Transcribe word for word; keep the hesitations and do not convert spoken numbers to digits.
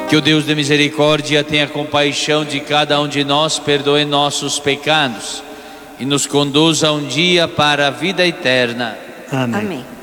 Que o Deus de misericórdia tenha compaixão de cada um de nós, perdoe nossos pecados e nos conduza um dia para a vida eterna. Amém. Amém.